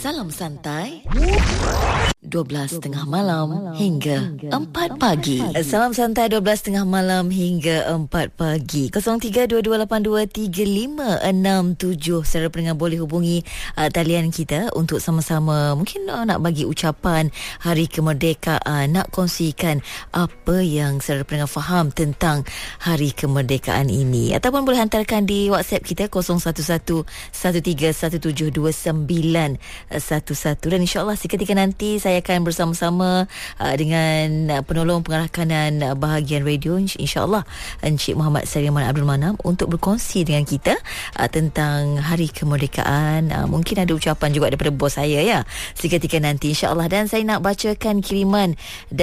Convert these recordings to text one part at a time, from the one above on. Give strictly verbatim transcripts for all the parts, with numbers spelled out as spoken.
Salam santai dua belas tengah malam hingga empat pagi. Salam santai dua belas tengah malam hingga empat pagi. kosong tiga dua dua lapan dua tiga lima enam tujuh. Saudara pendengar boleh hubungi uh, talian kita untuk sama-sama mungkin uh, nak bagi ucapan Hari Kemerdekaan, nak kongsikan apa yang saudara pendengar faham tentang Hari Kemerdekaan ini, ataupun boleh hantarkan di WhatsApp kita kosong satu satu satu tiga satu tujuh dua sembilan satu satu. Dan insyaAllah seketika nanti saya akan bersama-sama uh, dengan uh, penolong pengarahkanan uh, bahagian radio, insyaAllah Encik Muhammad Sariman Abdul Manam, untuk berkongsi dengan kita uh, tentang Hari Kemerdekaan. uh, Mungkin ada ucapan juga daripada bos saya ya, seketika nanti insyaAllah. Dan saya nak bacakan kiriman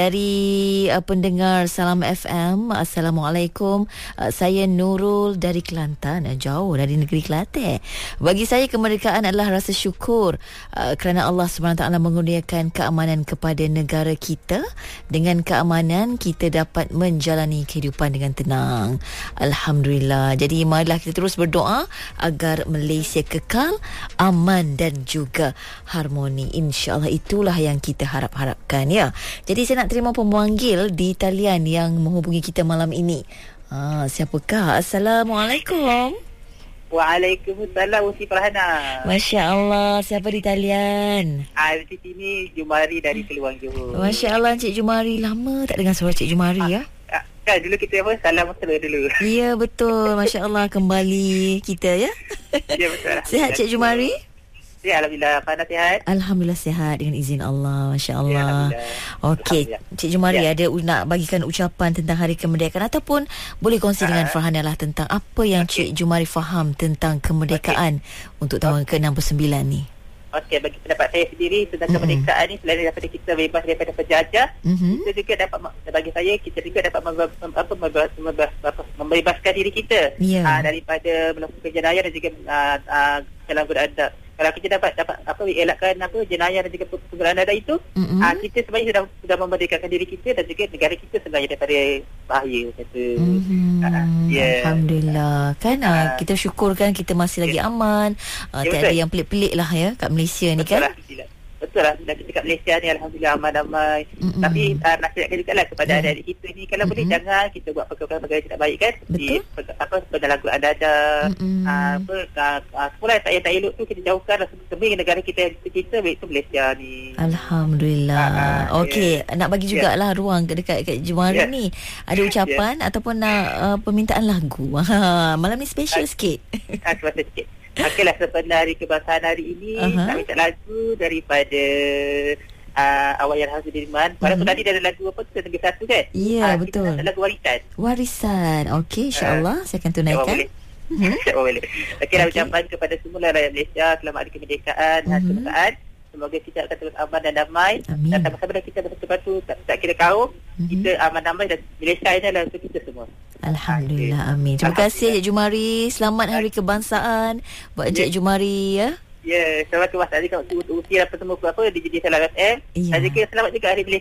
dari uh, pendengar Salam F M. Assalamualaikum, uh, saya Nurul dari Kelantan, uh, jauh dari negeri Kelantan. Bagi saya kemerdekaan adalah rasa syukur uh, kerana Allah subhanahu wa taala mengurniakan keamanan kepada negara kita. Dengan keamanan kita dapat menjalani kehidupan dengan tenang. Alhamdulillah. Jadi marilah kita terus berdoa agar Malaysia kekal aman dan juga harmoni. InsyaAllah itulah yang kita harap-harapkan ya. Jadi saya nak terima pemanggil di talian yang menghubungi kita malam ini. Ah, siapakah? Assalamualaikum. Waalaikumsalam, Usi Farhana. Masya Allah, siapa di talian? Ah, di sini Jumari dari Keluang Johor. Masya Allah, Encik Jumari. Lama tak dengar suara Encik Jumari ah, ya. Ah, kan dulu kita apa, salam mesra dulu. Ya, betul. Masya Allah, kembali kita ya. Ya, betul. Sihat Encik Jumari? Ya, Alhamdulillah. Farhana sihat? Alhamdulillah sihat dengan izin Allah. Masya Allah. Ya, Okey, Encik Jumari ya. ada nak bagikan ucapan tentang Hari Kemerdekaan, ataupun boleh kongsi uh, dengan Farhana lah tentang apa yang okay. Encik Jumari faham tentang kemerdekaan okay. untuk tahun okay. ke enam puluh sembilan ni. Okey, bagi pendapat saya sendiri tentang mm-hmm. kemerdekaan ni, selain daripada kita bebas daripada penjajah, mm-hmm. kita juga dapat, bagi saya, kita juga dapat membebas, apa, membebas, membebas, membebaskan diri kita yeah. uh, daripada melakukan jenayah dan juga uh, uh, penyalahgunaan adab. Kalau kita dapat dapat apa elakkan apa jenayah dan juga penggunaan adab itu, mm-hmm. uh, kita sebenarnya sudah sudah memerdekakan diri kita dan juga negara kita sebenarnya daripada bahaya kata. Mm-hmm. Uh, yeah. Alhamdulillah. Kan uh, uh, kita syukurkan kita masih lagi yeah. aman. Uh, yeah, tak ada yang pelik-pelik lah ya kat Malaysia ni betul kan. Lah, betul lah, dan kita kat Malaysia ni Alhamdulillah aman damai. Mm-hmm. Tapi uh, nasihatkan juga lah kepada yeah. adik-adik kita ni, kalau mm-hmm. boleh jangan kita buat perkara-perkara yang tidak baik kan. Di, apa penyalahgunaan adab, mm-hmm. uh, apa uh, uh, semua tak tak elok tu kita jauhkan lah demi negara kita kita iaitu Malaysia ni. Alhamdulillah. Uh, uh, Okey, yeah. nak bagi jugalah yeah. ruang dekat dekat Jumari yeah. ni. Ada ucapan yeah. ataupun nak uh, permintaan lagu. Ha, malam ni special uh, sikit. Ah, uh, sikit. Okeylah, sebenarnya Hari Kebangsaan hari ini uh-huh. nak minta lagu daripada uh, Awayan Hazudiriman. Pada uh-huh. tadi ada lagu apa tu, Negeri Satu kan? Ya, yeah, uh, betul. Kita lagu Warisan. Warisan. Okey, insya-Allah uh, saya akan tunaikan. Hmm. Boleh. Okeylah, okay. ucapan kepada semua rakyat Malaysia, selamat Hari Kemerdekaan, uh-huh. Hari Kemerdekaan. Semoga kita akan terus aman dan damai. Amin. Dan sama-sama kita bersatu tak, tak kira kaum, mm-hmm. kita aman damai dan Malaysia ini adalah untuk kita semua. Alhamdulillah, amin. Terima kasih Encik Jumari. Selamat Hari Kebangsaan buat Encik yeah. Jumari ya. Ya, yeah, selamat kebangsaan untuk usia apa semua apa di Salam F M. Dan juga selamat juga Hari Malaysia.